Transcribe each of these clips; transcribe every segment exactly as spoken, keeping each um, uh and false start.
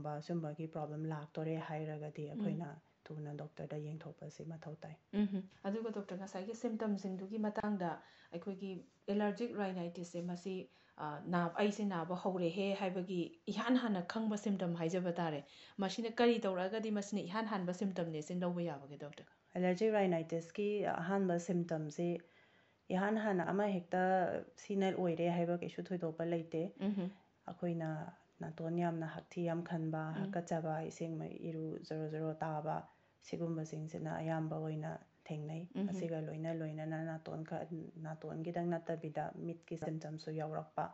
ꯒꯨꯝꯕ ꯁꯨꯝꯕꯒꯤ ꯄ꯭ꯔꯣꯕ꯭ꯂꯦꯝ ꯂꯥꯛꯇꯣꯔꯦ ꯍꯥꯏꯔꯒꯗꯤ ꯑꯩꯈꯣꯏꯅ ꯊꯨꯅ ꯗꯣꯛꯇꯔꯗ ꯌꯦꯡꯊꯣꯛꯄꯁꯤ ꯃꯊꯧ ꯇꯥꯏ ꯑꯗꯨꯒ ꯗꯣꯛꯇꯔ ꯉꯁꯥꯏꯒꯤ ꯁꯤꯝꯇꯝꯁꯤꯡꯗꯨꯒꯤ ꯃꯇꯥꯡꯗ ꯑꯩꯈꯣꯏꯒꯤ ꯑꯦꯂꯔꯖꯤꯛ ꯔꯥꯏꯅꯥꯏꯇꯤꯁꯁꯦ ꯃꯁꯤ ꯑꯩꯁꯦ ꯅꯥꯕ ꯍꯧꯔꯦꯍꯦ ꯍꯥꯏꯕꯒꯤ ꯏꯍꯥꯟ ꯍꯥꯟꯅ ꯈꯪꯕ ꯁꯤꯝꯇꯝ ꯍꯥꯏꯖꯕ ꯇꯥꯔꯦ ꯃꯁꯤꯅ ꯀꯔꯤ ꯇꯧꯔꯛꯑꯒꯗꯤ ꯃꯁꯤꯅ ꯏꯍꯥꯟ ꯍꯥꯟꯕ ꯁꯤꯝꯇꯝꯅꯦ ꯁꯤ ꯂꯧꯕ ꯌꯥꯕꯒꯦ ꯗꯣꯛꯇꯔ ꯑꯦꯂꯔꯖꯤꯛ ꯔꯥꯏꯅꯥꯏꯇꯤꯁꯀꯤ ꯑꯍꯥꯟꯕ ꯁꯤꯝꯇꯝꯁꯤ ꯏꯍꯥꯟ ꯍꯥꯟꯅ ꯑꯃ ꯍꯦꯛꯇ ꯁꯤꯅ ꯑꯣꯏꯔꯦ ꯍꯥꯏꯕ ꯀꯩꯁꯨ ꯊꯣꯏꯗꯣꯛꯄ ꯂꯩꯇꯦ ꯑꯩꯈꯣꯏꯅ ꯅꯥꯇꯣꯟ ꯌꯥꯝꯅ ꯍꯛꯊꯤ ꯌꯥꯝ ꯈꯟꯕ ꯍꯥꯀꯠꯆꯕ ꯏꯁꯤꯡ ꯏꯔꯨ ꯖꯔꯣ ꯖꯔꯣ ꯇꯥꯕ ꯁꯤꯒꯨꯝꯕꯁꯤꯡꯁꯤꯅ ꯑꯌꯥꯝꯕ ꯑꯣꯏꯅ ꯊꯦꯡꯅꯩ ꯑꯁꯤꯒ ꯂꯣꯏꯅ ꯂꯣꯏꯅꯅ ꯅꯥꯇꯣꯟ ꯅꯥꯇꯣꯟꯒꯤꯗꯪ ꯅꯠꯇꯕꯤꯗ ꯃꯤꯠꯀꯤ ꯁꯤꯝꯇꯝꯁꯨ ꯌꯥꯎꯔꯛꯄ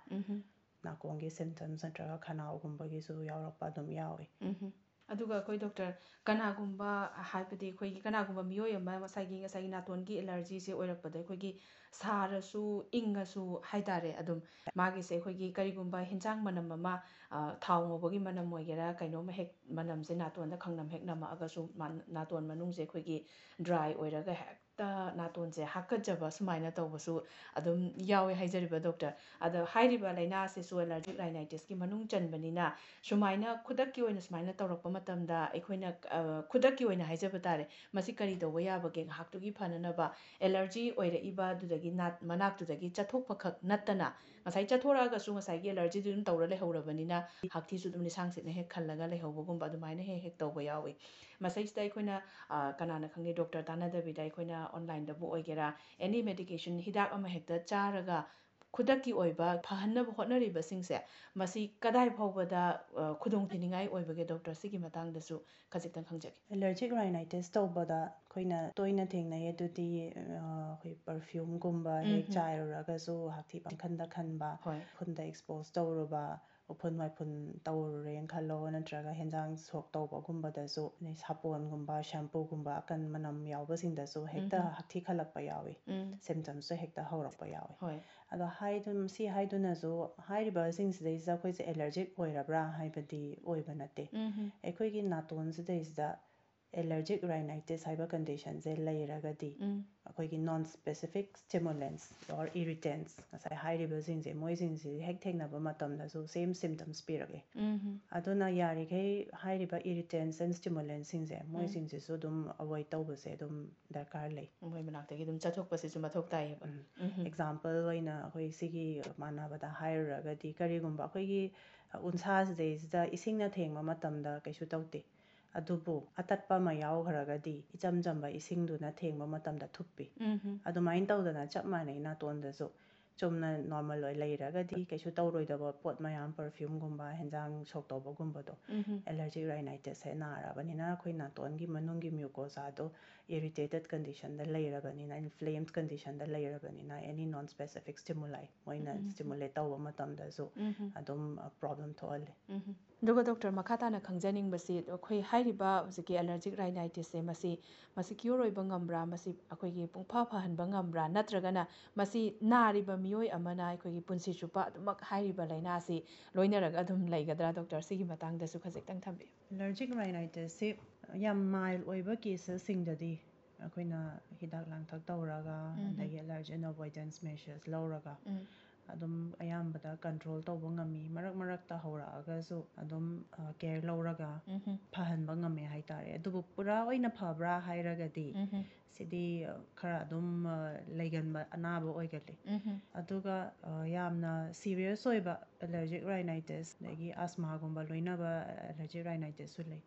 ꯅꯥꯀꯣꯡꯒꯤ ꯁꯤꯝꯇꯝꯁ ꯅꯠꯇ꯭ꯔꯒ ꯈꯅꯥꯎꯒꯨꯝꯕꯒꯤꯁꯨ ꯌꯥꯎꯔꯛꯄ ꯑꯗꯨꯝ ꯌꯥꯎꯏ ꯑꯗꯨꯒ ꯑꯩꯈꯣꯏ ꯗꯣꯛꯇꯔ ꯀꯅꯥꯒꯨꯝꯕ ꯍꯥꯏꯕꯗꯤ ꯑꯩꯈꯣꯏꯒꯤ ꯀꯅꯥꯒꯨꯝꯕ ꯃꯤꯑꯣꯏ ꯑꯃ ꯉꯁꯥꯏꯒꯤ ꯉꯁꯥꯏꯒꯤ ꯅꯥꯇꯣꯟꯒꯤ ꯑꯦꯂꯔꯖꯤꯁꯦ ꯑꯣꯏꯔꯛꯄꯗ ꯑꯩꯈꯣꯏꯒꯤ ꯁꯥꯔꯁꯨ ꯏꯪꯉꯁꯨ ꯍꯥꯏꯇꯥꯔꯦ ꯑꯗꯨꯝ ꯃꯥꯒꯤꯁꯦ ꯑꯩꯈꯣꯏꯒꯤ ꯀꯔꯤꯒꯨꯝꯕ ꯍꯦꯟꯖꯥꯡ ꯃꯅꯝ ꯑꯃ ꯊꯥꯎ ꯉꯧꯕꯒꯤ ꯃꯅꯝ ꯑꯣꯏꯒꯦꯔꯥ ꯀꯩꯅꯣꯝꯃ ꯍꯦꯛ ꯃꯅꯝꯁꯦ ꯅꯥꯇꯣꯟꯗ ꯈꯪꯅꯝ ꯍꯦꯛ ꯅꯝꯃꯛꯑꯒꯁꯨ ꯅꯥꯇꯣꯟ ꯃꯅꯨꯡꯁꯦ ꯑꯩꯈꯣꯏꯒꯤ ꯗ꯭ꯔꯥꯏ ꯑꯣꯏꯔꯒ ꯍꯦꯛꯇ ꯅꯥꯇꯣꯟꯁꯦ ꯍꯥꯀꯠꯆꯕ ꯁꯨꯃꯥꯏꯅ ꯇꯧꯕꯁꯨ ꯑꯗꯨꯝ ꯌꯥꯎꯋꯦ ꯍꯥꯏꯖꯔꯤꯕ ꯗꯣꯛꯇꯔ ꯑꯗꯣ ꯍꯥꯏꯔꯤꯕ ꯂꯥꯏꯅꯥ ꯑꯁꯤꯁꯨ ꯑꯦꯂꯔꯖꯤꯛ ꯔꯥꯏꯅꯥꯏꯇꯤꯁꯀꯤ ꯃꯅꯨꯡ ꯆꯟꯕꯅꯤꯅ ꯁꯨꯃꯥꯏꯅ ꯈꯨꯗꯛꯀꯤ ꯑꯣꯏꯅ ꯁꯨꯃꯥꯏꯅ ꯇꯧꯔꯛꯄ ꯃꯇꯝꯗ ꯑꯩꯈꯣꯏꯅ ꯈꯨꯗꯛꯀꯤ ꯑꯣꯏꯅ ꯍꯥꯏꯖꯕ ꯇꯥꯔꯦ ꯃꯁꯤ ꯀꯔꯤ ꯇꯧꯕ ꯌꯥꯕꯒꯦ ꯉꯥꯏꯍꯥꯛꯇꯨꯒꯤ ꯐꯅꯅꯕ ꯑꯦꯂꯔꯖꯤ ꯑꯣꯏꯔꯛꯏꯕ ꯑꯗꯨꯗꯒꯤ ꯃꯅꯥꯛꯇꯨꯗꯒꯤ ꯆꯠꯊꯣꯛꯄꯈꯛ ꯅꯠꯇꯅ ꯉꯁꯥꯏ ꯆꯠꯊꯣꯔꯛꯑꯒꯁꯨ ꯉꯁꯥꯏꯒꯤ ꯑꯦꯂꯔꯖꯤꯗꯨ ꯑꯗꯨꯝ ꯇꯧꯔ ꯂꯩꯍꯧꯔꯕꯅꯤꯅ ꯍꯛꯊꯤꯁꯨ ꯑꯗꯨꯝ ꯂꯤꯁꯥꯡ ꯁꯤꯠꯅ ꯍꯦꯛ ꯈꯜꯂꯒ ꯂꯩꯍꯧꯕꯒꯨꯝꯕ ꯑꯗꯨꯃꯥꯏꯅ ꯍꯦꯛ ꯍꯦꯛ ꯇꯧꯕ ꯌꯥꯎꯏ ꯃꯁꯤꯁꯤꯗ ꯑꯩꯈꯣꯏꯅ ꯀꯅꯥꯅ ꯈꯪꯗꯦ ꯗꯣꯛꯇꯔ ꯇꯥꯟꯅꯗꯕꯤꯗ ꯑꯩꯈꯣꯏꯅ ꯑꯣꯟꯂꯥꯏꯟꯗꯕꯨ ꯑꯣꯏꯒꯦꯔꯥ ꯑꯦꯅꯤ ꯃꯦꯗꯤꯀꯦꯁꯟ ꯍꯤꯗꯥꯛ ꯑꯃ ꯍꯦꯛꯇ ꯆꯥꯔꯒ ꯈꯨꯗꯛꯀꯤ ꯑꯣꯏꯕ ꯐꯍꯟꯅꯕ ꯍꯣꯠꯅꯔꯤꯕꯁꯤꯡꯁꯦ ꯃꯁꯤ ꯀꯗꯥꯏ ꯐꯥꯎꯕꯗ ꯈꯨꯗꯣꯡꯊꯤꯅꯤꯡꯉꯥꯏ ꯑꯣꯏꯕꯒꯦ ꯗꯣꯛꯇꯔ ꯁꯤꯒꯤ ꯃꯇꯥꯡꯗꯁꯨ ꯈꯖꯤꯛꯇꯪ ꯈꯪꯖꯒꯦ ꯑꯦꯂꯔꯖꯤꯛ ꯔꯥꯏꯅꯥꯏꯇꯤꯁ ꯇꯧꯕꯗ ꯑꯩꯈꯣꯏꯅ ꯇꯣꯏꯅ ꯊꯦꯡꯅꯩ ꯑꯗꯨꯗꯤ ꯑꯩꯈꯣꯏ ꯄꯔꯐ꯭ꯌꯨꯝꯒꯨꯝꯕ ꯍꯦꯛ ꯆꯥꯏꯔꯨꯔꯒꯁꯨ ꯍꯛꯊꯤ ꯄꯪꯈꯟꯗ ꯈꯟꯕ ꯎꯐꯨꯟꯗ ꯑꯦꯛꯁꯄꯣꯖ ꯇꯧꯔꯨꯕ ꯎꯐꯨꯟ ꯋꯥꯏꯐꯨꯟ ꯇꯧꯔꯨꯔꯦꯅ ꯈꯜꯂꯣ ꯅꯠꯇ꯭ꯔꯒ ꯍꯦꯟꯖꯥꯡ ꯁꯣꯛ ꯇꯧꯕꯒꯨꯝꯕꯗꯁꯨ ꯑꯗꯩ ꯁꯥꯄꯣꯟꯒꯨꯝꯕ ꯁꯦꯝꯄꯨꯒꯨꯝꯕ ꯑꯀꯟ ꯃꯅꯝ ꯌꯥꯎꯕꯁꯤꯡꯗꯁꯨ ꯍꯦꯛꯇ ꯍꯛꯊꯤ ꯈꯜꯂꯛꯄ ꯌꯥꯎꯏ ꯁꯤꯝꯇꯝꯁꯨ ꯍꯦꯛꯇ ꯍꯧꯔꯛꯄ ꯌꯥꯎꯏ ꯑꯗꯣ ꯍꯥꯏꯗꯨꯅ ꯁꯤ ꯍꯥꯏꯗꯨꯅꯁꯨ ꯍꯥꯏꯔꯤꯕꯁꯤꯡꯁꯤꯗꯩꯁꯤꯗ ꯑꯩꯈꯣꯏꯁꯦ ꯑꯦꯂꯔꯖꯤꯛ ꯑꯣꯏꯔꯕ꯭ꯔꯥ ꯍꯥꯏꯕꯗꯤ ꯑꯣꯏꯕ ꯅꯠꯇꯦ ꯑꯩꯈꯣꯏꯒꯤ ꯅꯥꯇꯣꯟꯁꯤꯗꯩꯁꯤꯗ ꯑꯦꯂꯔꯖꯤꯛ ꯔꯥꯏꯅꯥꯏꯇꯤꯁ ꯍꯥꯏꯕ ꯀꯟꯗꯤꯁꯟꯁꯦ ꯂꯩꯔꯒꯗꯤ ꯑꯩꯈꯣꯏꯒꯤ ꯅꯣꯟ ꯁ꯭ꯄꯦꯁꯤꯐꯤꯛ ꯁ꯭ꯇꯤꯃꯨꯂꯦꯟꯁ ꯑꯣꯔ ꯏꯔꯤꯇꯦꯟꯁ ꯉꯁꯥꯏ ꯍꯥꯏꯔꯤꯕꯁꯤꯡꯁꯦ ꯃꯣꯏꯁꯤꯡꯁꯤ ꯍꯦꯛ ꯊꯦꯡꯅꯕ ꯃꯇꯝꯗꯁꯨ ꯁꯦꯝ ꯁꯤꯝꯇꯝꯁ ꯄꯤꯔꯛꯑꯦ ꯑꯗꯨꯅ ꯌꯥꯔꯤꯈꯩ ꯍꯥꯏꯔꯤꯕ ꯏꯔꯤꯇꯦꯟꯁ ꯑꯦꯟ ꯁ꯭ꯇꯤꯃꯨꯂꯦꯟꯁꯤꯡꯁꯦ ꯃꯣꯏꯁꯤꯡꯁꯤꯁꯨ ꯑꯗꯨꯝ ꯑꯦꯕꯣꯏꯗ ꯇꯧꯕꯁꯦ ꯑꯗꯨꯝ ꯗꯔꯀꯥꯔ ꯂꯩ ꯃꯣꯏ ꯃꯅꯥꯛꯇꯒꯤ ꯑꯗꯨꯝ ꯆꯠꯊꯣꯛꯄꯁꯤꯁꯨ ꯃꯊꯧ ꯇꯥꯏꯌꯦꯕ ꯑꯦꯛꯖꯥꯝꯄꯜ ꯑꯣꯏꯅ ꯑꯩꯈꯣꯏ ꯁꯤꯒꯤ ꯃꯥꯟꯅꯕꯗ ꯍꯥꯏꯔꯨꯔꯒꯗꯤ ꯀꯔꯤꯒꯨꯝꯕ ꯑꯩꯈꯣꯏꯒꯤ ꯎꯟꯁꯥꯁꯤꯗꯩꯁꯤꯗ ꯏꯁꯤꯡꯅ ꯊꯦꯡꯕ ꯃꯇꯝꯗ ꯀꯩꯁꯨ ꯇꯧꯗꯦ ꯑꯗꯨꯕꯨ ꯑꯇꯠꯄ ꯑꯃ ꯌꯥꯎꯈ꯭ꯔꯒꯗꯤ ꯏꯆꯝ ꯆꯝꯕ ꯏꯁꯤꯡꯗꯨꯅ ꯊꯦꯡꯕ ꯃꯇꯝꯗ ꯊꯨꯞꯄꯤ ꯑꯗꯨꯃꯥꯏꯅ ꯇꯧꯗꯅ ꯆꯞ ꯃꯥꯟꯅꯩ ꯅꯥꯇꯣꯟꯗꯁꯨ ꯆꯨꯝꯅ ꯅꯣꯔꯃꯦꯜ ꯑꯣꯏ ꯂꯩꯔꯒꯗꯤ ꯀꯩꯁꯨ ꯇꯧꯔꯣꯏꯗꯕ ꯄꯣꯠ ꯃꯌꯥꯝ ꯄꯔꯐ꯭ꯌꯨꯝꯒꯨꯝꯕ ꯍꯦꯟꯖꯥꯡ ꯁꯣꯛ ꯇꯧꯕꯒꯨꯝꯕꯗꯣ ꯑꯦꯂꯔꯖꯤꯛ ꯔꯥꯏꯅꯥꯏꯇꯤꯁꯁꯦ ꯅꯥꯔꯕꯅꯤꯅ ꯑꯩꯈꯣꯏ ꯅꯥꯇꯣꯟꯒꯤ ꯃꯅꯨꯡꯒꯤ ꯃ꯭ꯌꯨꯀꯣꯖꯥꯗꯣ ꯏꯔꯤꯇꯦꯇꯦꯠ ꯀꯟꯗꯤꯁꯟꯗ ꯂꯩꯔꯕꯅꯤꯅ ꯏꯟꯐ꯭ꯂꯦꯝ ꯀꯟꯗꯤꯁꯟꯗ ꯂꯩꯔꯕꯅꯤꯅ ꯑꯦꯅꯤ ꯅꯣꯟ ꯁ꯭ꯄꯦꯁꯤꯐꯤꯛ ꯁ꯭ꯇꯤꯃꯨꯂꯥꯏ ꯃꯣꯏꯅ ꯁ꯭ꯇꯤꯃꯨꯂꯦꯠ ꯇꯧꯕ ꯃꯇꯝꯗꯁꯨ ꯑꯗꯨꯝ ꯄ꯭ꯔꯣꯕ꯭ꯂꯦꯝ ꯊꯣꯛꯍꯜꯂꯤ ꯑꯗꯨꯒ ꯗꯣꯛꯇꯔ ꯃꯈꯥ ꯇꯥꯅ ꯈꯪꯖꯅꯤꯡꯕꯁꯤ ꯑꯩꯈꯣꯏ ꯍꯥꯏꯔꯤꯕ ꯍꯧꯖꯤꯛꯀꯤ ꯑꯦꯂꯔꯖꯤꯛ ꯔꯥꯏꯅꯥꯏꯇꯤꯁꯁꯦ ꯃꯁꯤ ꯃꯁꯤ ꯀ꯭ꯌꯣꯔ ꯑꯣꯏꯕ ꯉꯝꯕ꯭ꯔꯥ ꯃꯁꯤ ꯑꯩꯈꯣꯏꯒꯤ ꯄꯨꯡꯐ ꯐꯍꯟꯕ ꯉꯝꯕ꯭ꯔꯥ ꯅꯠꯇ꯭ꯔꯒꯅ ꯃꯁꯤ ꯅꯥꯔꯤꯕ ꯃꯤꯑꯣꯏ ꯑꯃꯅ ꯑꯩꯈꯣꯏꯒꯤ ꯄꯨꯟꯁꯤ ꯆꯨꯞꯄ ꯑꯗꯨꯃꯛ ꯍꯥꯏꯔꯤꯕ ꯂꯥꯏꯅꯥꯁꯤ ꯂꯣꯏꯅꯔꯒ ꯑꯗꯨꯝ ꯂꯩꯒꯗ꯭ꯔꯥ ꯗꯣꯛꯇꯔ ꯁꯤꯒꯤ ꯃꯇꯥꯡꯗꯁꯨ ꯈꯖꯤꯛꯇꯪ ꯊꯝꯕꯤꯌꯨ ꯑꯦꯂꯔꯖꯤꯛ ꯔꯥꯏꯅꯥꯏꯇꯤꯁꯁꯤ ꯌꯥꯝ ꯃꯥꯏꯜ ꯑꯣꯏꯕ ꯀꯦꯁꯦꯁꯁꯤꯡꯗꯗꯤ ꯑꯩꯈꯣꯏꯅ ꯍꯤꯗꯥꯛ ꯂꯥꯡꯊꯛ ꯇꯧꯔꯒ ꯑꯗꯒꯤ ꯑꯦꯂꯔꯖꯦꯟ ꯑꯦꯚꯣꯏꯗꯦꯟꯁ ꯃꯦꯖꯔꯁ ꯂꯧꯔꯒ ꯑꯗꯨꯝ ꯑꯌꯥꯝꯕꯗ ꯀꯟꯇ꯭ꯔꯣꯜ ꯇꯧꯕ ꯉꯝꯃꯤ ꯃꯔꯛ ꯃꯔꯛꯇ ꯍꯧꯔꯛꯑꯒꯁꯨ ꯑꯗꯨꯝ ꯀꯦꯌꯔ ꯂꯧꯔꯒ ꯐꯍꯟꯕ ꯉꯝꯃꯦ ꯍꯥꯏꯇꯥꯔꯦ ꯑꯗꯨꯕꯨ ꯄꯨꯔꯥ ꯑꯣꯏꯅ ꯐꯕ꯭ꯔꯥ ꯍꯥꯏꯔꯒꯗꯤ ꯁꯤꯗꯤ ꯈꯔ ꯑꯗꯨꯝ ꯂꯩꯒꯟꯕ ꯑꯅꯥꯕ ꯑꯣꯏꯒꯜꯂꯤ ꯑꯗꯨꯒ ꯌꯥꯝꯅ ꯁꯤꯔꯤꯌꯁ ꯑꯣꯏꯕ ꯑꯦꯂꯔꯖꯤꯛ ꯔꯥꯏꯅꯥꯏꯇꯤꯁ ꯑꯗꯒꯤ ꯑꯁꯃꯥꯒꯨꯝꯕ ꯂꯣꯏꯅꯕ ꯑꯦꯂꯔꯖꯤꯛ ꯔꯥꯏꯅꯥꯏꯇꯤꯁꯁꯨ ꯂꯩ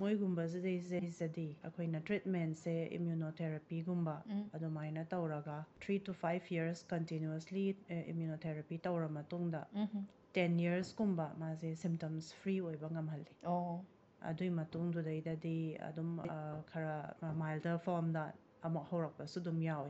ꯃꯣꯏꯒꯨꯝꯕꯁꯤꯗꯩꯁꯤꯗꯩꯁꯤꯗꯗꯤ ꯑꯩꯈꯣꯏꯅ ꯇ꯭ꯔꯤꯠꯃꯦꯟꯁꯦ ꯏꯝꯃ꯭ꯌꯨꯅꯣꯊꯦꯔꯥꯄꯤꯒꯨꯝꯕ ꯑꯗꯨꯃꯥꯏꯅ ꯇꯧꯔꯒ three two five years continuously ꯏꯝꯃ꯭ꯌꯨꯅꯣꯊꯦꯔꯥꯄꯤ ꯇꯧꯔ ꯃꯇꯨꯡꯗ ꯇꯦꯟ ꯌꯔꯁꯀꯨꯝꯕ ꯃꯥꯁꯦ ꯁꯤꯝꯇꯝꯁ ꯐ꯭ꯔꯤ ꯑꯣꯏꯕ ꯉꯝꯍꯜꯂꯤ ꯑꯗꯨꯒꯤ ꯃꯇꯨꯡꯗꯨꯗꯩꯗꯗꯤ ꯑꯗꯨꯝ ꯈꯔ ꯃꯥꯏꯜꯗꯔ ꯐꯣꯔꯝꯗ ꯑꯃꯨꯛ ꯍꯧꯔꯛꯄꯁꯨ ꯑꯗꯨꯝ ꯌꯥꯎꯏ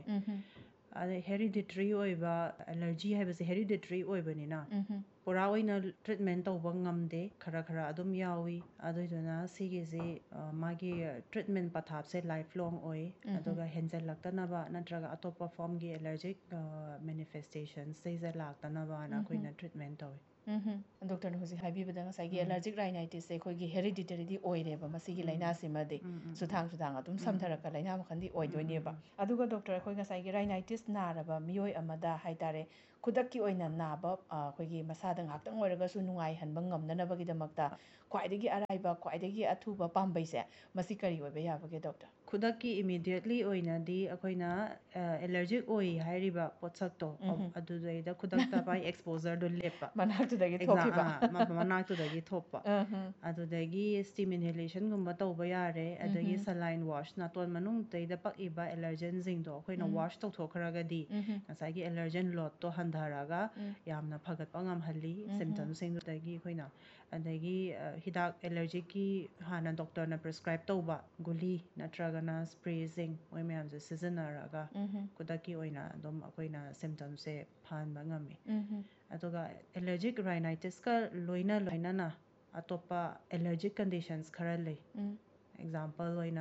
ꯑꯗꯩ ꯍꯦꯔꯤꯗꯤꯇ꯭ꯔꯤ ꯑꯣꯏꯕ ꯑꯦꯂꯔꯖꯤ ꯍꯥꯏꯕꯁꯦ ꯍꯦꯔꯤꯗꯤꯇ꯭ꯔꯤ ꯑꯣꯏꯕꯅꯤꯅ ꯄꯨꯔꯥ ꯑꯣꯏꯅ ꯇ꯭ꯔꯤꯠꯃꯦꯟ ꯇꯧꯕ ꯉꯝꯗꯦ ꯈꯔ ꯈꯔ ꯑꯗꯨꯝ ꯌꯥꯎꯏ ꯑꯗꯨꯏꯗꯨꯅ ꯁꯤꯒꯤꯁꯤ ꯃꯥꯒꯤ ꯇ꯭ꯔꯤꯠꯃꯦꯟ ꯄꯊꯥꯞꯁꯦ ꯂꯥꯏꯐ ꯂꯣꯡ ꯑꯣꯏ ꯑꯗꯨꯒ ꯍꯦꯟꯖꯜꯂꯛꯇꯅꯕ ꯅꯠꯇ꯭ꯔꯒ ꯑꯇꯣꯞꯄ ꯐꯣꯔꯝꯒꯤ ꯑꯦꯂꯔꯖꯤꯛ ꯃꯦꯅꯤꯐꯦꯁꯇꯦꯁꯟꯁꯤꯡꯁꯦ ꯂꯥꯛꯇꯅꯕꯅ ꯑꯩꯈꯣꯏꯅ ꯇ꯭ꯔꯤꯠꯃꯦꯟ ꯇꯧꯏ ꯗꯣꯛꯇꯔꯅ ꯍꯧꯖꯤꯛ ꯍꯥꯏꯕꯤꯕꯗ ꯉꯁꯥꯏꯒꯤ ꯑꯦꯂꯔꯖꯤꯛ ꯔꯥꯏꯅꯥꯏꯇꯤꯁꯁꯦ ꯑꯩꯈꯣꯏꯒꯤ ꯍꯦꯔꯤꯗꯤꯇꯔꯤꯗꯤ ꯑꯣꯏꯔꯦꯕ ꯃꯁꯤꯒꯤ ꯂꯥꯏꯅꯥꯁꯤꯃꯗꯤ ꯁꯨꯊꯥꯡ ꯁꯨꯊꯥꯡ ꯑꯗꯨꯝ ꯁꯝꯊꯔꯛꯄ ꯂꯥꯏꯅꯥ ꯃꯈꯜꯗꯤ ꯑꯣꯏꯗꯣꯏꯅꯦꯕ ꯑꯗꯨꯒ ꯗꯣꯛꯇꯔ ꯑꯩꯈꯣꯏ ꯉꯁꯥꯏꯒꯤ ꯔꯥꯏꯅꯥꯏꯇꯤꯁ ꯅꯥꯔꯕ ꯃꯤꯑꯣꯏ ꯑꯃꯗ ꯍꯥꯏꯇꯥꯔꯦ ꯈꯨꯗꯛꯀꯤ ꯑꯣꯏꯅ ꯅꯥꯕ ꯑꯩꯈꯣꯏꯒꯤ ꯃꯁꯥꯗ ꯉꯥꯛꯇꯪ ꯑꯣꯏꯔꯒꯁꯨ ꯅꯨꯡꯉꯥꯏꯍꯟꯕ ꯉꯝꯅꯅꯕꯒꯤꯗꯃꯛꯇ ꯈ꯭ꯋꯥꯏꯗꯒꯤ ꯑꯔꯥꯏꯕ ꯈ꯭ꯋꯥꯏꯗꯒꯤ ꯑꯊꯨꯕ ꯄꯥꯝꯕꯩꯁꯦ ꯃꯁꯤ ꯀꯔꯤ ꯑꯣꯏꯕ ꯌꯥꯕꯒꯦ ꯗꯣꯛꯇꯔ? ꯈꯨꯗꯛꯀꯤ ꯏꯃꯤꯗꯤꯌꯦꯠꯂꯤ ꯑꯣꯏꯅꯗꯤ ꯑꯩꯈꯣꯏꯅ ꯑꯦꯂꯔꯖꯤꯛ ꯑꯣꯏ ꯍꯥꯏꯔꯤꯕ ꯄꯣꯠꯁꯛꯇꯣ ꯑꯗꯨꯗꯩꯗ ꯈꯨꯗꯛꯇ ꯃꯥꯏ ꯑꯦꯛꯁꯄꯣꯖꯔꯗꯣ ꯂꯦꯞꯄ ꯃꯅꯥꯛꯇꯨꯗꯒꯤ ꯊꯣꯛꯈꯤꯕ ꯃꯅꯥꯛꯇꯨꯗꯒꯤ ꯊꯣꯛꯄ ꯑꯗꯨꯗꯒꯤ ꯁ꯭ꯇꯤꯝ ꯏꯟꯍꯦꯂꯦꯁꯟꯒꯨꯝꯕ ꯇꯧꯕ ꯌꯥꯔꯦ ꯑꯗꯒꯤ ꯁꯂꯥꯏꯟ ꯋꯥꯁ ꯅꯥꯇꯣꯟ ꯃꯅꯨꯡꯗꯩꯗ ꯄꯛꯏꯕ ꯑꯦꯂꯔꯖꯦꯟꯁꯤꯡꯗꯣ ꯑꯩꯈꯣꯏꯅ ꯋꯥꯁ ꯇꯧꯊꯣꯛꯈ꯭ꯔꯒꯗꯤ ꯉꯁꯥꯏꯒꯤ ꯑꯦꯂꯔꯖꯦꯟ ꯂꯣꯗꯇꯣ ꯍꯟꯊꯔꯒ ꯌꯥꯝꯅ ꯐꯒꯠꯄ ꯉꯝꯍꯜꯂꯤ ꯁꯤꯝꯇꯝꯁꯤꯡꯗꯨꯗꯒꯤ ꯑꯩꯈꯣꯏꯅ ꯑꯗꯒꯤ ꯍꯤꯗꯥꯛ ꯑꯦꯂꯔꯖꯤꯛꯀꯤ ꯍꯥꯟꯅ ꯗꯣꯛꯇꯔꯅ ꯄ꯭ꯔꯤꯁꯀ꯭ꯔꯥꯏꯞ ꯇꯧꯕ ꯒꯨꯂꯤ ꯅꯠꯇ꯭ꯔꯒꯅ ꯁ꯭ꯄ꯭ꯔꯦꯁꯤꯡ ꯃꯣꯏ ꯃꯌꯥꯝꯁꯦ ꯁꯤꯖꯤꯟꯅꯔꯒ ꯈꯨꯗꯛꯀꯤ ꯑꯣꯏꯅ ꯑꯗꯨꯝ ꯑꯩꯈꯣꯏꯅ ꯁꯤꯝꯇꯝꯁꯦ ꯐꯍꯟꯕ ꯉꯝꯃꯤ ꯑꯗꯨꯒ ꯑꯦꯂꯔꯖꯤꯛ ꯔꯥꯏꯅꯥꯏꯇꯤꯁꯀ ꯂꯣꯏꯅ ꯂꯣꯏꯅꯅ ꯑꯇꯣꯞꯄ ꯑꯦꯂꯔꯖꯤꯛ ꯀꯟꯗꯤꯁꯟꯁ ꯈꯔ ꯂꯩ ꯑꯦꯛꯖꯥꯝꯄꯜ ꯑꯣꯏꯅ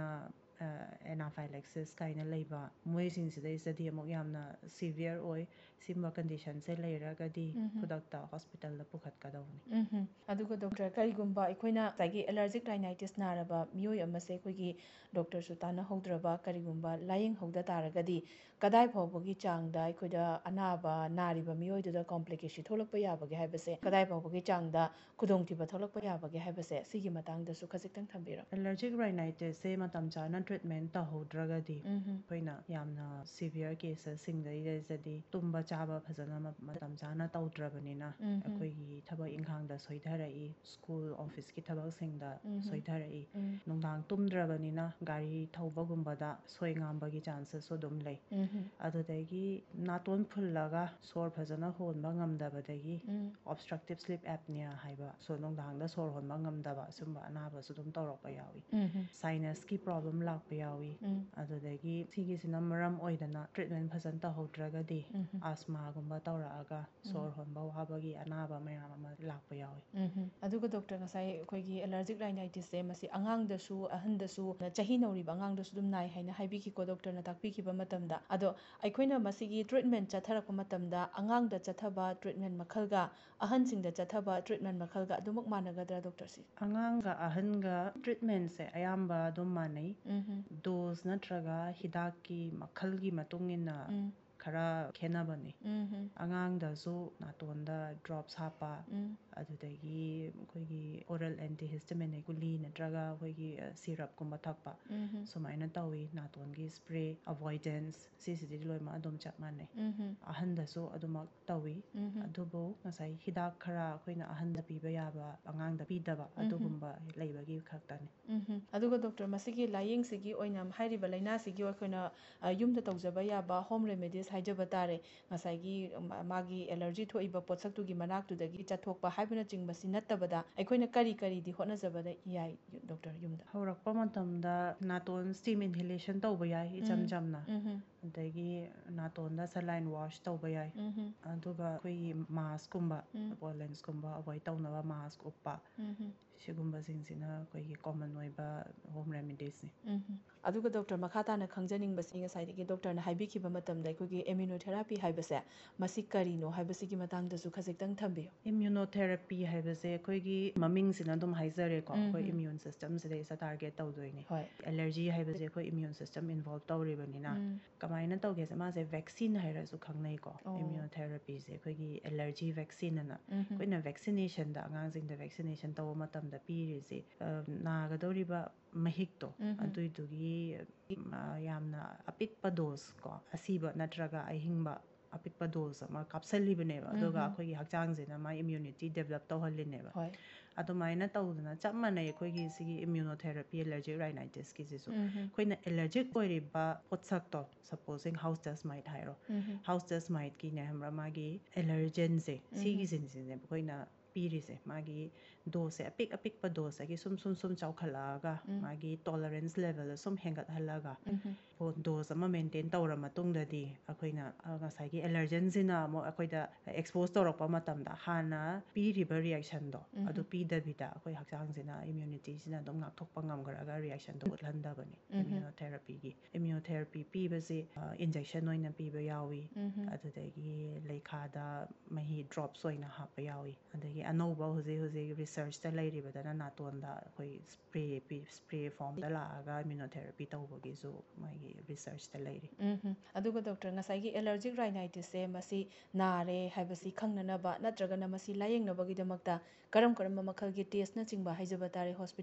ꯑꯦꯅꯥꯐꯥꯏꯂꯦꯛꯁꯤꯁ ꯀꯥꯏꯅ ꯂꯩꯕ ꯃꯣꯏꯁꯤꯡꯁꯤꯗꯩꯁꯤꯗꯗꯤ ꯑꯃꯨꯛ ꯌꯥꯝꯅ ꯁꯤꯚꯤꯌꯔ ꯑꯣꯏ ꯁꯤꯒꯨꯝꯕ ꯀꯟꯗꯤꯁꯟꯁꯦ ꯂꯩꯔꯒꯗꯤ ꯈꯨꯗꯛꯇ ꯍꯣꯁꯄꯤꯇꯥꯜꯗ ꯄꯨꯈꯠꯀꯗꯧꯕꯅꯤ ꯑꯗꯨꯒ ꯗꯣꯛꯇꯔ ꯀꯔꯤꯒꯨꯝꯕ ꯑꯩꯈꯣꯏꯅ ꯉꯁꯥꯏꯒꯤ ꯑꯦꯂꯔꯖꯤꯛ ꯔꯥꯏꯅꯥꯏꯇꯤꯁ ꯅꯥꯔꯕ ꯃꯤꯑꯣꯏ ꯑꯃꯁꯦ ꯑꯩꯈꯣꯏꯒꯤ ꯗꯣꯛꯇꯔꯁꯨ ꯇꯥꯟꯅꯍꯧꯗ꯭ꯔꯕ ꯀꯔꯤꯒꯨꯝꯕ ꯂꯥꯏꯌꯦꯡꯍꯧꯗ ꯇꯥꯔꯒꯗꯤ ꯀꯗꯥꯏ ꯐꯥꯎꯕꯒꯤ ꯆꯥꯡꯗ ꯑꯩꯈꯣꯏꯗ ꯑꯅꯥꯕ ꯅꯥꯔꯤꯕ ꯃꯤꯑꯣꯏꯗꯨꯗ ꯀꯣꯝꯄ꯭ꯂꯤꯀꯦꯁꯟ ꯊꯣꯛꯂꯛꯄ ꯌꯥꯕꯒꯦ ꯍꯥꯏꯕꯁꯦ ꯀꯗꯥꯏ ꯐꯥꯎꯕꯒꯤ ꯆꯥꯡꯗ ꯈꯨꯗꯣꯡꯊꯤꯕ ꯊꯣꯛꯂꯛꯄ ꯌꯥꯕꯒꯦ ꯍꯥꯏꯕꯁꯦ ꯁꯤꯒꯤ ꯃꯇꯥꯡꯗꯁꯨ ꯈꯖꯤꯛꯇꯪ ꯊꯝꯕꯤꯔꯣ? ꯑꯦꯂꯔꯖꯤꯛ ꯔꯥꯏꯅꯥꯏꯇꯤꯁꯁꯦ ꯃꯇꯝ ꯆꯥꯅ ꯇ꯭ꯔꯤꯠꯃꯦꯟ ꯇꯧꯍꯧꯗ꯭ꯔꯒꯗꯤ ꯑꯩꯈꯣꯏꯅ ꯌꯥꯝꯅ ꯁꯤꯚꯤꯌꯔ ꯀꯦꯁꯦꯁꯁꯤꯡꯗꯩꯗꯗꯤ ꯇꯨꯝꯕ ꯆꯥꯕ ꯐꯖꯅ ꯃꯇꯝ ꯆꯥꯅ ꯇꯧꯗ꯭ꯔꯕꯅꯤꯅ ꯑꯩꯈꯣꯏꯒꯤ ꯊꯕꯛ ꯏꯪꯈꯥꯡꯗ ꯁꯣꯏꯊꯔꯛꯏ ꯁ꯭ꯀꯨಲ್ ꯑꯣꯐꯤꯁꯀꯤ ꯊꯕꯛꯁꯤꯡꯗ ꯁꯣꯏꯊꯔꯛꯏ ꯅꯨꯡꯗꯥꯡ ꯇꯨꯝꯗ꯭ꯔꯕꯅꯤꯅ ꯒꯥꯔꯤ ꯊꯧꯕꯒꯨꯝꯕꯗ ꯁꯣꯏ ꯉꯥꯝꯕꯒꯤ ꯆꯥꯟꯁꯦꯁꯁꯨ ꯑꯗꯨꯝ ꯂꯩ ꯑꯗꯨꯗꯒꯤ ꯅꯥꯇꯣꯟ ꯐꯨꯜꯂꯒ ꯁꯣꯔ ꯐꯖꯅ ꯍꯣꯟꯕ ꯉꯝꯗꯕꯗꯒꯤ ꯑꯣꯕꯁꯇ꯭ꯔꯛꯇꯤꯞ ꯁ꯭ꯂꯤꯞ ꯑꯦꯞꯅꯤꯌꯥ ꯍꯥꯏꯕ ꯁꯣ ꯅꯨꯡꯗꯥꯡꯗ ꯁꯣꯔ ꯍꯣꯟꯕ ꯉꯝꯗꯕ ꯁꯨꯝꯕ ꯑꯅꯥꯕꯁꯨ ꯑꯗꯨꯝ ꯇꯧꯔꯛꯄ ꯌꯥꯎꯏ ꯁꯥꯏꯅꯁꯀꯤ ꯄ꯭ꯔꯣꯕ꯭ꯂꯦꯝ ꯂꯥꯛꯄ ꯌꯥꯎꯏ ꯑꯗꯨꯗꯒꯤ ꯁꯤꯒꯤꯁꯤꯅ ꯃꯔꯝ ꯑꯣꯏꯗꯅ ꯇ꯭ꯔꯤꯠꯃꯦꯟ ꯐꯖꯅ ꯇꯧꯍꯧꯗ꯭ꯔꯒꯗꯤ ꯑꯁꯃꯥꯒꯨꯝꯕ ꯇꯧꯔꯛꯑꯒ ꯁꯣꯔ ꯍꯣꯟꯕ ꯋꯥꯕꯒꯤ ꯑꯅꯥꯕ ꯃꯌꯥꯝ ꯑꯃ ꯂꯥꯛꯄ ꯌꯥꯎꯏ ꯑꯗꯨꯒ ꯗꯣꯛꯇꯔ ꯉꯁꯥꯏ ꯑꯩꯈꯣꯏꯒꯤ ꯑꯦꯂꯔꯖꯤꯛ ꯔꯥꯏꯅꯥꯏꯇꯤꯁꯁꯦ ꯃꯁꯤ ꯑꯉꯥꯡꯗꯁꯨ ꯑꯍꯟꯗꯁꯨ ꯆꯍꯤ ꯅꯧꯔꯤꯕ ꯑꯉꯥꯡꯗꯁꯨ ꯑꯗꯨꯝ ꯅꯥꯏ ꯍꯥꯏꯅ ꯍꯥꯏꯕꯤꯈꯤꯀꯣ ꯗꯣꯛꯇꯔꯅ ꯇꯥꯛꯄꯤꯈꯤꯕ ꯃꯇꯝꯗ ꯑꯗꯣ ꯑꯩꯈꯣꯏꯅ ꯃꯁꯤꯒꯤ ꯇ꯭ꯔꯤꯠꯃꯦꯟ ꯆꯠꯊꯔꯛꯄ ꯃꯇꯝꯗ ꯑꯉꯥꯡꯗ ꯆꯠꯊꯕ ꯇ꯭ꯔꯤꯠꯃꯦꯟ ꯃꯈꯜꯒ ꯑꯍꯟꯁꯤꯡꯗ ꯆꯠꯊꯕ ꯇ꯭ꯔꯤꯠꯃꯦꯟ ꯃꯈꯜꯒ ꯑꯗꯨꯃꯛ ꯃꯥꯟꯅꯒꯗ꯭ꯔꯥ ꯗꯣꯛꯇꯔꯁꯤ? ꯑꯉꯥꯡꯒ ꯑꯍꯟꯒ ꯇ꯭ꯔꯤꯠꯃꯦꯟꯁꯦ ꯑꯌꯥꯝꯕ ꯑꯗꯨꯝ ꯃꯥꯟꯅꯩ ꯗꯣꯁ ꯅꯠꯇ꯭ꯔꯒ ꯍꯤꯗꯥꯛꯀꯤ ꯃꯈꯜꯒꯤ ꯃꯇꯨꯡ ꯏꯟꯅ ꯈꯔ ꯈꯦꯠꯅꯕꯅꯤ ꯑꯉꯥꯡꯗꯁꯨ ナトンꯗ ꯗ꯭ꯔꯣꯞꯁ ꯍꯥꯞꯄ ꯑꯗꯨꯗꯒꯤ ꯑꯩꯈꯣꯏꯒꯤ ꯑꯣꯔꯦꯜ ꯑꯦꯟꯇꯤꯍꯤꯁꯇꯥꯃꯤꯅꯤꯛ ꯒꯨꯂꯤ ꯅꯠꯇ꯭ꯔꯒ ꯑꯩꯈꯣꯏꯒꯤ ꯁꯤꯔꯞꯀꯨꯝꯕ ꯊꯛꯄ ꯁꯨꯃꯥꯏꯅ ꯇꯧꯏ ꯅꯥꯇꯣꯟꯒꯤ ꯁ꯭ꯄ꯭ꯔꯦ ꯑꯚꯣꯏꯗꯦꯟꯁ ꯁꯤꯁꯤꯗꯤ ꯂꯣꯏꯅꯃꯛ ꯑꯗꯨꯝ ꯆꯞ ꯃꯥꯟꯅꯩ ꯑꯍꯟꯗꯁꯨ ꯑꯗꯨꯃꯛ ꯇꯧꯏ ꯑꯗꯨꯕꯨ ꯉꯁꯥꯏ ꯍꯤꯗꯥꯛ ꯈꯔ ꯑꯩꯈꯣꯏꯅ ꯑꯍꯟꯗ ꯄꯤꯕ ꯌꯥꯕ ꯑꯉꯥꯡꯗ ꯄꯤꯗꯕ ꯑꯗꯨꯒꯨꯝꯕ ꯂꯩꯕꯒꯤ ꯈꯛꯇꯅꯤ ꯑꯗꯨꯒ ꯗꯣꯛꯇꯔ ꯃꯁꯤꯒꯤ ꯂꯥꯏꯌꯦꯡꯁꯤꯒꯤ ꯑꯣꯏꯅ ꯍꯥꯏꯔꯤꯕ ꯂꯥꯏꯅꯥꯁꯤꯒꯤ ꯑꯩꯈꯣꯏꯅ ꯌꯨꯝꯗ ꯇꯧꯖꯕ ꯌꯥꯕ ꯍꯣꯝ ꯔꯦꯃꯦꯗꯤꯁ ꯍꯥꯏꯖꯕ ꯇꯥꯔꯦ ꯉꯁꯥꯏꯒꯤ ꯃꯥꯒꯤ ꯑꯦꯂꯔꯖꯤ ꯊꯣꯛꯏꯕ ꯄꯣꯠꯁꯛꯇꯨꯒꯤ ꯃꯅꯥꯛꯇꯨꯗꯒꯤ ꯆꯠꯊꯣꯛꯄ ꯍꯥꯏꯕꯅꯆꯤꯡꯕꯁꯤ ꯅꯠꯇꯕꯗ ꯑꯩꯈꯣꯏꯅ ꯀꯔꯤ ꯀꯔꯤꯗꯤ ꯍꯣꯠꯅꯖꯕꯗ ꯌꯥꯏ ꯗꯣꯛꯇꯔ ꯌꯨꯝꯗ? ꯍꯧꯔꯛꯄ ꯃꯇꯝꯗ ꯅꯥꯇꯣꯟ ꯁ꯭ꯇꯤꯝ ꯏꯟꯍꯦꯂꯦꯁꯟ ꯇꯧꯕ ꯌꯥꯏ ꯏꯆꯝ ꯆꯝꯅ ꯑꯗꯒꯤ ꯅꯥꯇꯣꯟꯗ ꯁꯂꯥꯏꯟ ꯋꯥꯁ ꯇꯧꯕ ꯌꯥꯏ ꯑꯗꯨꯒ ꯑꯩꯈꯣꯏꯒꯤ ꯃꯥꯁꯀꯨꯝꯕ ꯄꯣꯂꯦꯟꯁꯀꯨꯝꯕ ꯑꯦꯚꯣꯏꯗ ꯇꯧꯅꯕ ꯃꯥꯁꯛ ꯎꯞꯄ ꯁꯤꯒꯨꯝꯕꯁꯤꯡꯁꯤꯅ ꯑꯩꯈꯣꯏꯒꯤ ꯀꯣꯃꯟ ꯑꯣꯏꯕ ꯍꯣꯝ ꯔꯦꯃꯤꯗꯤꯁꯅꯤ ꯑꯗꯨꯒ ꯗꯣꯛꯇꯔ ꯃꯈꯥ ꯇꯥꯅ ꯈꯪꯖꯅꯤꯡꯕꯁꯤ ꯉꯁꯥꯏꯗꯒꯤ ꯗꯣꯛꯇꯔꯅ ꯍꯥꯏꯕꯤꯈꯤꯕ ꯃꯇꯝꯗ ꯑꯩꯈꯣꯏꯒꯤ ꯏꯝꯃ꯭ꯌꯨꯅꯣꯊꯦꯔꯥꯄꯤ ꯍꯥꯏꯕꯁꯦ ꯃꯁꯤ ꯀꯔꯤꯅꯣ ꯍꯥꯏꯕꯁꯤꯒꯤ ꯃꯇꯥꯡꯗꯁꯨ ꯈꯖꯤꯛꯇꯪ ꯊꯝꯕꯤꯌꯨ? ꯏꯝꯃ꯭ꯌꯨꯅꯣꯊꯦꯔꯥꯄꯤ ꯍꯥꯏꯕꯁꯦ ꯑꯩꯈꯣꯏꯒꯤ ꯃꯃꯤꯡꯁꯤꯅ ꯑꯗꯨꯝ ꯍꯥꯏꯖꯔꯦꯀꯣ ꯑꯩꯈꯣꯏ ꯏꯝꯃ꯭ꯌꯨꯟ ꯁꯤꯁꯇꯝꯁꯤꯗꯩꯁꯤꯗ ꯇꯥꯔꯒꯦꯠ ꯇꯧꯗꯣꯏꯅꯤ ꯑꯦꯂꯔꯖꯤ ꯍꯥꯏꯕꯁꯦ ꯑꯩꯈꯣꯏ ꯏꯝꯃ꯭ꯌꯨꯟ ꯁꯤꯁꯇꯝ ꯏꯟꯚꯣꯜꯕ ꯇꯧꯔꯤꯕꯅꯤꯅ ꯀꯃꯥꯏꯅ ꯇꯧꯒꯦꯁꯦ ꯃꯥꯁꯦ ꯚꯦꯛꯁꯤꯟ ꯍꯥꯏꯔꯁꯨ ꯈꯪꯅꯩꯀꯣ ꯏꯝꯃ꯭ꯌꯨꯅꯣꯊꯦꯔꯥꯄꯤꯁꯦ ꯑꯩꯈꯣꯏꯒꯤ ꯑꯦꯂꯔꯖꯤ ꯚꯦꯛꯁꯤꯟ ꯑꯅ ꯑꯩꯈꯣꯏꯅ ꯚꯦꯛꯁꯤꯅꯦꯁꯟꯗ ꯑꯉꯥꯡꯁꯤꯡꯗ ꯚꯦꯛꯁꯤꯅꯦꯁꯟ ꯇꯧꯕ ꯃꯇꯝꯗ ꯄꯤꯔꯤꯁꯤ ꯅꯥꯒꯗꯧꯔꯤꯕ ꯃꯍꯤꯛꯇꯣ ꯑꯗꯨꯏꯗꯨꯒꯤ ꯌꯥꯝꯅ ꯑꯄꯤꯛꯄ ꯗꯣꯁ ꯀꯣ ꯑꯁꯤꯕ ꯅꯠꯇ꯭ꯔꯒ ꯑꯍꯤꯡꯕ ꯑꯄꯤꯛꯄ ꯗꯣꯁ ꯑꯃ ꯀꯥꯞꯁꯜꯂꯤꯕꯅꯦꯕ ꯑꯗꯨꯒ ꯑꯩꯈꯣꯏꯒꯤ ꯍꯛꯆꯥꯡꯁꯤꯅ ꯃꯥꯏ ꯏꯝꯃ꯭ꯌꯨꯅꯤꯇꯤ ꯗꯦꯚꯂꯞ ꯇꯧꯍꯜꯂꯤꯅꯦꯕ ꯑꯗꯨꯃꯥꯏꯅ ꯇꯧꯗꯅ ꯆꯞ ꯃꯥꯟꯅꯩ ꯑꯩꯈꯣꯏꯒꯤ ꯁꯤꯒꯤ ꯏꯝꯃ꯭ꯌꯨꯅꯣꯊꯦꯔꯥꯄꯤ ꯑꯦꯂꯔꯖꯤꯛ ꯔꯥꯏꯅꯥꯏꯇꯤꯁꯀꯤꯁꯤꯁꯨ ꯑꯩꯈꯣꯏꯅ ꯑꯦꯂꯔꯖꯤꯛ ꯑꯣꯏꯔꯤꯕ ꯄꯣꯠꯁꯛꯇꯣ ꯁꯄꯣꯖꯤꯡ ꯍꯥꯎꯁ ꯗꯁ ꯃꯥꯏꯠ ꯍꯥꯏꯔꯣ ꯍꯥꯎꯁ ꯗꯁ ꯃꯥꯏꯠꯀꯤꯅꯦ ꯈꯪꯕ꯭ꯔꯥ ꯃꯥꯒꯤ ꯑꯦꯂꯔꯖꯦꯟꯁꯦ ꯁꯤꯒꯤꯁꯤꯡꯁꯤꯅꯦꯕ ꯑꯩꯈꯣꯏꯅ ꯄꯤꯔꯤꯁꯦ ꯃꯥꯒꯤ ꯗꯣꯁꯁꯦ ꯑꯄꯤꯛ ꯑꯄꯤꯛꯄ ꯗꯣꯁꯇꯒꯤ ꯁꯨꯝ ꯁꯨꯝ ꯁꯨꯝ ꯆꯥꯎꯈꯠꯂꯛꯑꯒ ꯃꯥꯒꯤ ꯇꯣꯂꯔꯦꯟꯁ ꯂꯦꯚꯦꯜꯗ ꯁꯨꯝ ꯍꯦꯟꯒꯠꯍꯜꯂꯒ ꯗꯣꯁ ꯑꯃ ꯃꯦꯟꯇꯦꯟ ꯇꯧꯔ ꯃꯇꯨꯡꯗꯗꯤ ꯑꯩꯈꯣꯏꯅ ꯉꯁꯥꯏꯒꯤ ꯑꯦꯂꯔꯖꯦꯟꯁꯤꯅ ꯑꯃꯨꯛ ꯑꯩꯈꯣꯏꯗ ꯑꯦꯛꯁꯄꯣꯖ ꯇꯧꯔꯛꯄ ꯃꯇꯝꯗ ꯍꯥꯟꯅ ꯄꯤꯔꯤꯕ ꯔꯤꯌꯦꯛꯁꯟꯗꯣ ꯑꯗꯨ ꯄꯤꯗꯕꯤꯗ ꯑꯩꯈꯣꯏ ꯍꯛꯆꯥꯡꯁꯤꯅ ꯏꯝꯃ꯭ꯌꯨꯅꯤꯇꯤꯁꯤꯅ ꯑꯗꯨꯝ ꯉꯥꯛꯊꯣꯛꯄ ꯉꯝꯈ꯭ꯔꯒ ꯔꯤꯌꯦꯛꯁꯟꯗꯣ ꯎꯠꯍꯟꯗꯕꯅꯤ ꯏꯝꯃ꯭ꯌꯨꯅꯣꯊꯦꯔꯥꯄꯤꯒꯤ ꯏꯝꯃ꯭ꯌꯨꯅꯣꯊꯦꯔꯥꯄꯤ ꯄꯤꯕꯁꯤ ꯏꯟꯖꯦꯛꯁꯟ ꯑꯣꯏꯅ ꯄꯤꯕ ꯌꯥꯎꯏ ꯑꯗꯨꯗꯒꯤ ꯂꯩꯈꯥꯗ ꯃꯍꯤ ꯗ꯭ꯔꯣꯞꯁ ꯑꯣꯏꯅ ꯍꯥꯞꯄ ꯌꯥꯎꯏ ꯑꯗꯒꯤ ꯑꯅꯧꯕ ꯍꯧꯖꯤꯛ ꯍꯧꯖꯤꯛ ꯔꯤꯁꯔꯁ ꯔꯤꯁꯔꯁꯇ ꯂꯩꯔꯤꯕꯗꯅ ꯅꯥꯇꯣꯟꯗ ꯑꯩꯈꯣꯏ ꯁ꯭ꯄ꯭ꯔꯦ ꯁ꯭ꯄ꯭ꯔꯦ ꯐꯣꯝꯗ ꯂꯥꯛꯑꯒ ꯏꯝꯃ꯭ꯌꯨꯅꯣꯊꯦꯔꯥꯄꯤ ꯇꯧꯕꯒꯤꯁꯨ ꯃꯥꯒꯤ ꯔꯤꯁꯔꯁꯇ ꯂꯩꯔꯤ ꯎꯝ ꯑꯗꯨꯒ ꯗꯣꯛꯇꯔ ꯉꯁꯥꯏꯒꯤ ꯑꯦꯂꯔꯖꯤꯛ ꯔꯥꯏꯅꯥꯏꯇꯤꯁꯁꯦ ꯃꯁꯤ ꯅꯥꯔꯦ ꯍꯥꯏꯕꯁꯤ ꯈꯪꯅꯅꯕ ꯅꯠꯇ꯭ꯔꯒꯅ ꯃꯁꯤ ꯂꯥꯌꯦꯡꯅꯕꯒꯤꯗꯃꯛꯇ ꯀꯔꯝ ꯀꯔꯝꯕ ꯃꯈꯜꯒꯤ ꯇꯦꯁꯅꯆꯤꯡꯕ ꯍꯥꯏꯖꯕ ꯇꯥꯔꯦ ꯍꯣꯁꯄꯤꯇꯥꯜ